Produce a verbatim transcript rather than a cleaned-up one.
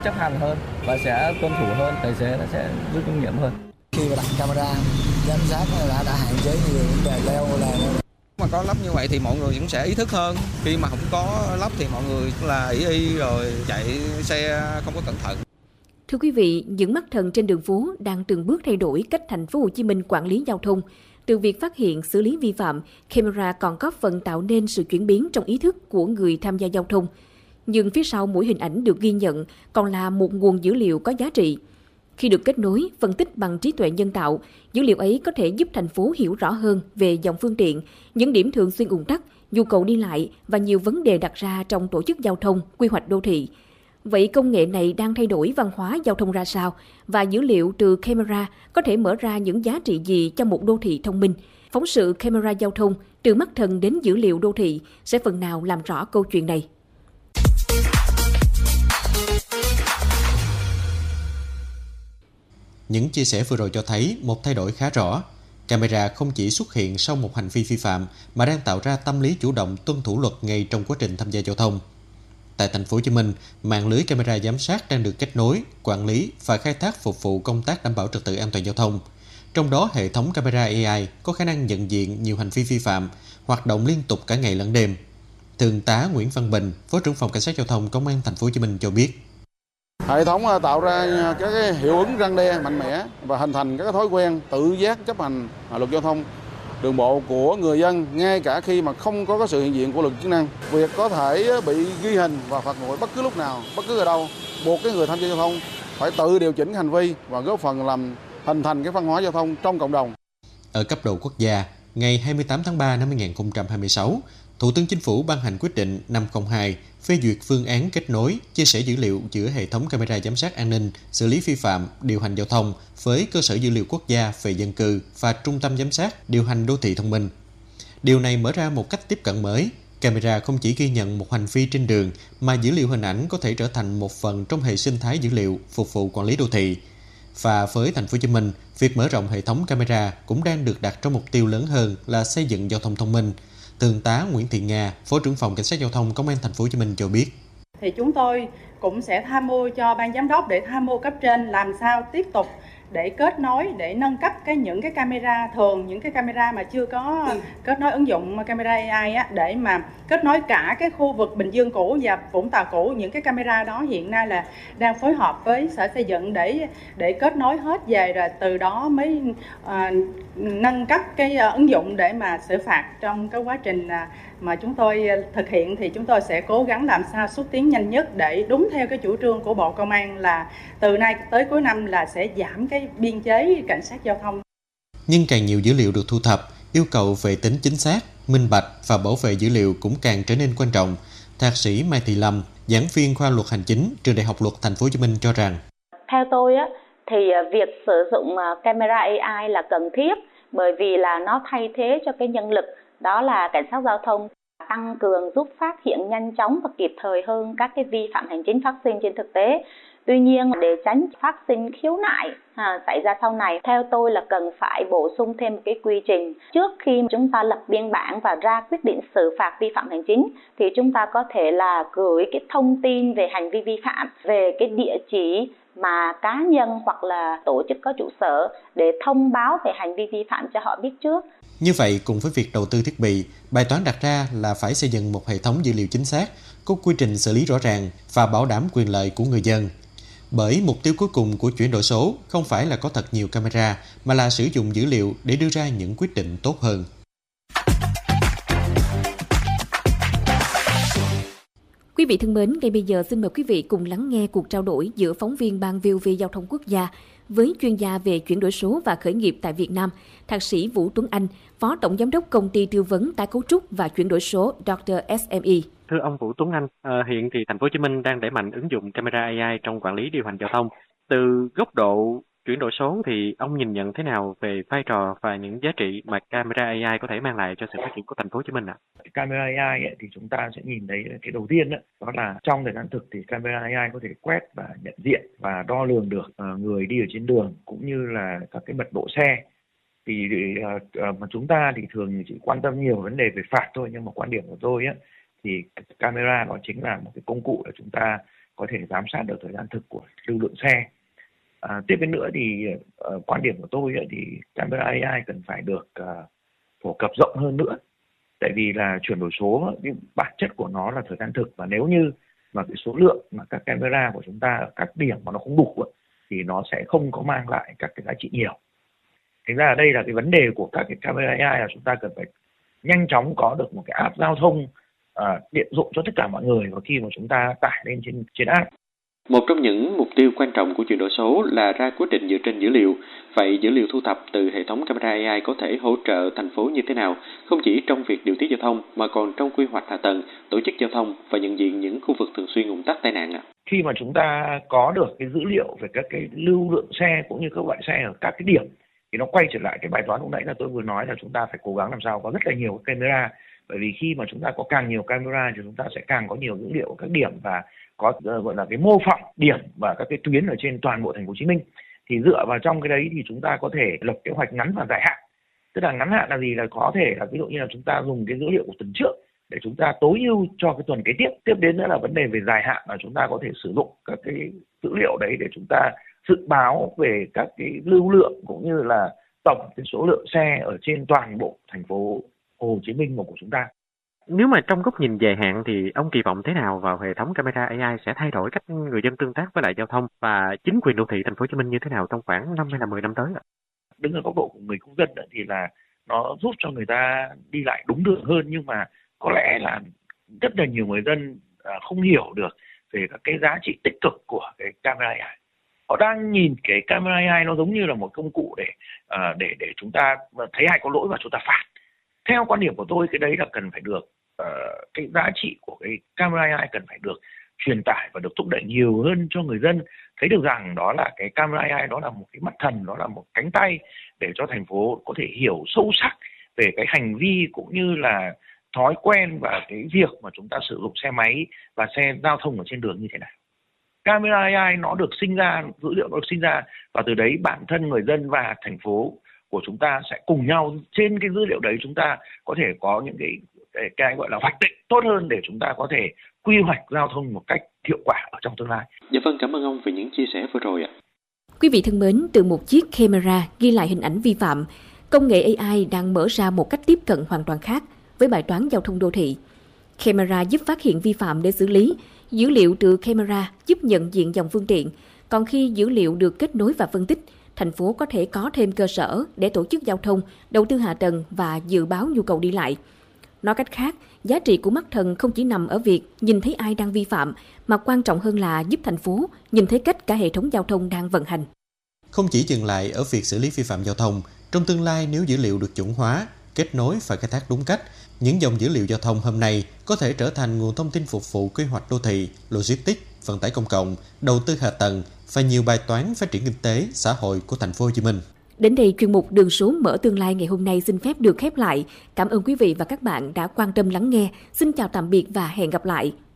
chấp hành hơn và sẽ tuân thủ hơn, tài xế nó sẽ rút kinh nghiệm hơn. Khi mà đặt camera giám sát đã đã hạn chế nhiều vấn đề leo là mà có lắp như vậy thì mọi người cũng sẽ ý thức hơn. Khi mà không có lắp thì mọi người cũng là ý y rồi chạy xe không có cẩn thận. Thưa quý vị, những mắt thần trên đường phố đang từng bước thay đổi cách thành phố Hồ Chí Minh quản lý giao thông. Từ việc phát hiện, xử lý vi phạm, camera còn góp phần tạo nên sự chuyển biến trong ý thức của người tham gia giao thông. Nhưng phía sau mỗi hình ảnh được ghi nhận còn là một nguồn dữ liệu có giá trị. Khi được kết nối, phân tích bằng trí tuệ nhân tạo, dữ liệu ấy có thể giúp thành phố hiểu rõ hơn về dòng phương tiện, những điểm thường xuyên ùn tắc, nhu cầu đi lại và nhiều vấn đề đặt ra trong tổ chức giao thông, quy hoạch đô thị. Vậy công nghệ này đang thay đổi văn hóa giao thông ra sao? Và dữ liệu từ camera có thể mở ra những giá trị gì cho một đô thị thông minh? Phóng sự camera giao thông từ mắt thần đến dữ liệu đô thị sẽ phần nào làm rõ câu chuyện này. Những chia sẻ vừa rồi cho thấy một thay đổi khá rõ. Camera không chỉ xuất hiện sau một hành vi vi phạm mà đang tạo ra tâm lý chủ động tuân thủ luật ngay trong quá trình tham gia giao thông. Tại thành phố Hồ Chí Minh, mạng lưới camera giám sát đang được kết nối, quản lý và khai thác phục vụ công tác đảm bảo trật tự an toàn giao thông. Trong đó, hệ thống camera a i có khả năng nhận diện nhiều hành vi vi phạm, hoạt động liên tục cả ngày lẫn đêm. Thượng tá Nguyễn Văn Bình, Phó trưởng phòng Cảnh sát giao thông Công an thành phố Hồ Chí Minh cho biết. Hệ thống tạo ra các cái hiệu ứng răn đe mạnh mẽ và hình thành các thói quen tự giác chấp hành luật giao thông đường bộ của người dân, ngay cả khi mà không có sự hiện diện của lực chức năng. Việc có thể bị ghi hình và phạt nguội bất cứ lúc nào, bất cứ ở đâu, buộc cái người tham gia giao thông phải tự điều chỉnh hành vi và góp phần làm hình thành cái văn hóa giao thông trong cộng đồng. Ở cấp độ quốc gia, ngày hai mươi tám tháng ba năm hai nghìn không trăm hai mươi sáu, Thủ tướng Chính phủ ban hành quyết định năm không hai phê duyệt phương án kết nối, chia sẻ dữ liệu giữa hệ thống camera giám sát an ninh, xử lý vi phạm, điều hành giao thông với cơ sở dữ liệu quốc gia về dân cư và trung tâm giám sát, điều hành đô thị thông minh. Điều này mở ra một cách tiếp cận mới. Camera không chỉ ghi nhận một hành vi trên đường, mà dữ liệu hình ảnh có thể trở thành một phần trong hệ sinh thái dữ liệu phục vụ quản lý đô thị. Và với thành phố Hồ Chí Minh, việc mở rộng hệ thống camera cũng đang được đặt trong mục tiêu lớn hơn là xây dựng giao thông thông minh. Thượng tá Nguyễn Thị Nga, Phó trưởng phòng Cảnh sát giao thông Công an thành phố Hồ Chí Minh cho biết. Thì chúng tôi cũng sẽ tham mưu cho ban giám đốc để tham mưu cấp trên làm sao tiếp tục để kết nối, để nâng cấp cái những cái camera thường, những cái camera mà chưa có ừ. kết nối ứng dụng camera a i á, để mà kết nối cả cái khu vực Bình Dương cũ và Vũng Tàu cũ. Những cái camera đó hiện nay là đang phối hợp với Sở Xây dựng để để kết nối hết về, rồi từ đó mới à, nâng cấp cái uh, ứng dụng để mà xử phạt. Trong cái quá trình uh, mà chúng tôi thực hiện thì chúng tôi sẽ cố gắng làm sao xúc tiến nhanh nhất để đúng theo cái chủ trương của Bộ Công an là từ nay tới cuối năm là sẽ giảm cái biên chế cảnh sát giao thông. Nhưng càng nhiều dữ liệu được thu thập, yêu cầu về tính chính xác, minh bạch và bảo vệ dữ liệu cũng càng trở nên quan trọng. Thạc sĩ Mai Thị Lâm, giảng viên khoa luật hành chính, Trường Đại học Luật Thành phố Hồ Chí Minh cho rằng: Theo tôi á thì việc sử dụng camera a i là cần thiết, bởi vì là nó thay thế cho cái nhân lực đó là cảnh sát giao thông, tăng cường giúp phát hiện nhanh chóng và kịp thời hơn các cái vi phạm hành chính phát sinh trên thực tế. Tuy nhiên, để tránh phát sinh khiếu nại à, xảy ra sau này, theo tôi là cần phải bổ sung thêm một cái quy trình. Trước khi chúng ta lập biên bản và ra quyết định xử phạt vi phạm hành chính, thì chúng ta có thể là gửi cái thông tin về hành vi vi phạm, về cái địa chỉ mà cá nhân hoặc là tổ chức có trụ sở để thông báo về hành vi vi phạm cho họ biết trước. Như vậy, cùng với việc đầu tư thiết bị, bài toán đặt ra là phải xây dựng một hệ thống dữ liệu chính xác, có quy trình xử lý rõ ràng và bảo đảm quyền lợi của người dân. Bởi mục tiêu cuối cùng của chuyển đổi số không phải là có thật nhiều camera, mà là sử dụng dữ liệu để đưa ra những quyết định tốt hơn. Quý vị thân mến, ngay bây giờ xin mời quý vị cùng lắng nghe cuộc trao đổi giữa phóng viên Ban vê o vê Giao thông Quốc gia với chuyên gia về chuyển đổi số và khởi nghiệp tại Việt Nam, Thạc sĩ Vũ Tuấn Anh, Phó Tổng Giám đốc Công ty Tư vấn Tái cấu trúc và Chuyển đổi số Doctor ét em e. Thưa ông Vũ Tuấn Anh, à, hiện thì thành phố Hồ Chí Minh đang đẩy mạnh ứng dụng camera a i trong quản lý điều hành giao thông. Từ góc độ chuyển đổi số thì ông nhìn nhận thế nào về vai trò và những giá trị mà camera a i có thể mang lại cho sự phát triển của thành phố Hồ Chí Minh ạ? À? Camera a i ấy, thì chúng ta sẽ nhìn thấy cái đầu tiên đó, đó là trong thời gian thực thì camera a i có thể quét và nhận diện và đo lường được uh, người đi ở trên đường cũng như là các cái mật độ xe. Thì uh, uh, mà chúng ta thì thường chỉ quan tâm nhiều vấn đề về phạt thôi, nhưng mà quan điểm của tôi á thì camera nó chính là một cái công cụ để chúng ta có thể giám sát được thời gian thực của lưu lượng xe. À, tiếp đến nữa thì uh, quan điểm của tôi ấy, thì camera a i cần phải được uh, phổ cập rộng hơn nữa. Tại vì là chuyển đổi số, cái bản chất của nó là thời gian thực, và nếu như mà cái số lượng mà các camera của chúng ta ở các điểm mà nó không đủ ấy, thì nó sẽ không có mang lại các cái giá trị nhiều. Thành ra ở đây là cái vấn đề của các cái camera a i là chúng ta cần phải nhanh chóng có được một cái app giao thông uh, tiện dụng cho tất cả mọi người, và khi mà chúng ta tải lên trên trên app. Một trong những mục tiêu quan trọng của chuyển đổi số là ra quyết định dựa trên dữ liệu. Vậy dữ liệu thu thập từ hệ thống camera a i có thể hỗ trợ thành phố như thế nào, không chỉ trong việc điều tiết giao thông mà còn trong quy hoạch hạ tầng, tổ chức giao thông và nhận diện những khu vực thường xuyên ùn tắc tai nạn ạ? Khi mà chúng ta có được cái dữ liệu về các cái lưu lượng xe cũng như các loại xe ở các cái điểm, thì nó quay trở lại cái bài toán lúc nãy là tôi vừa nói là chúng ta phải cố gắng làm sao có rất là nhiều camera. Bởi vì khi mà chúng ta có càng nhiều camera thì chúng ta sẽ càng có nhiều dữ liệu ở các điểm và có uh, gọi là cái mô phỏng điểm và các cái tuyến ở trên toàn bộ thành phố Hồ Chí Minh. Thì dựa vào trong cái đấy thì chúng ta có thể lập kế hoạch ngắn và dài hạn. Tức là ngắn hạn là gì, là có thể là ví dụ như là chúng ta dùng cái dữ liệu của tuần trước để chúng ta tối ưu cho cái tuần kế tiếp. Tiếp đến nữa là vấn đề về dài hạn là chúng ta có thể sử dụng các cái dữ liệu đấy để chúng ta dự báo về các cái lưu lượng cũng như là tổng cái số lượng xe ở trên toàn bộ thành phố Hồ Chí Minh của chúng ta. Nếu mà trong góc nhìn dài hạn thì ông kỳ vọng thế nào vào hệ thống camera a i sẽ thay đổi cách người dân tương tác với lại giao thông và chính quyền đô thị thành phố Hồ Chí Minh như thế nào trong khoảng năm hay là mười năm tới ạ? Đứng ở góc độ của người công dân thì là nó giúp cho người ta đi lại đúng đường hơn, nhưng mà có lẽ là rất là nhiều người dân không hiểu được về các cái giá trị tích cực của cái camera a i. Họ đang nhìn cái camera a i nó giống như là một công cụ để để để chúng ta thấy ai có lỗi và chúng ta phạt. Theo quan điểm của tôi, cái đấy là cần phải được uh, cái giá trị của cái camera a i cần phải được truyền tải và được thúc đẩy nhiều hơn cho người dân thấy được rằng đó là cái camera a i đó là một cái mắt thần, đó là một cánh tay để cho thành phố có thể hiểu sâu sắc về cái hành vi cũng như là thói quen và cái việc mà chúng ta sử dụng xe máy và xe giao thông ở trên đường như thế nào. Camera a i nó được sinh ra, dữ liệu nó được sinh ra, và từ đấy bản thân người dân và thành phố của chúng ta sẽ cùng nhau trên cái dữ liệu đấy chúng ta có thể có những cái, cái, cái gọi là hoạch định tốt hơn để chúng ta có thể quy hoạch giao thông một cách hiệu quả ở trong tương lai. Dạ vâng, cảm ơn ông về những chia sẻ vừa rồi ạ. Quý vị thân mến, từ một chiếc camera ghi lại hình ảnh vi phạm, công nghệ a i đang mở ra một cách tiếp cận hoàn toàn khác với bài toán giao thông đô thị. Camera giúp phát hiện vi phạm để xử lý, dữ liệu từ camera giúp nhận diện dòng phương tiện, còn khi dữ liệu được kết nối và phân tích, thành phố có thể có thêm cơ sở để tổ chức giao thông, đầu tư hạ tầng và dự báo nhu cầu đi lại. Nói cách khác, giá trị của mắt thần không chỉ nằm ở việc nhìn thấy ai đang vi phạm, mà quan trọng hơn là giúp thành phố nhìn thấy cách cả hệ thống giao thông đang vận hành. Không chỉ dừng lại ở việc xử lý vi phạm giao thông, trong tương lai nếu dữ liệu được chuẩn hóa, kết nối và khai thác đúng cách, những dòng dữ liệu giao thông hôm nay có thể trở thành nguồn thông tin phục vụ quy hoạch đô thị, logistics, vận tải công cộng, đầu tư hạ tầng và nhiều bài toán phát triển kinh tế, xã hội của thành phố Hồ Chí Minh. Đến đây, chuyên mục Đường số mở tương lai ngày hôm nay xin phép được khép lại. Cảm ơn quý vị và các bạn đã quan tâm lắng nghe. Xin chào tạm biệt và hẹn gặp lại.